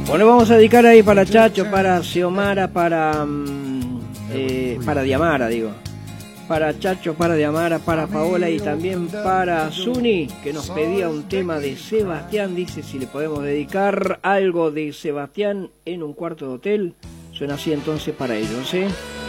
Bueno, vamos a dedicar ahí para Chacho, para Xiomara, para Diamara, digo. Para Chacho, para Diamara, para Paola y también para Zuni, que nos pedía un tema de Sebastián. Dice si le podemos dedicar algo de Sebastián en un cuarto de hotel. Suena así entonces para ellos, ¿eh?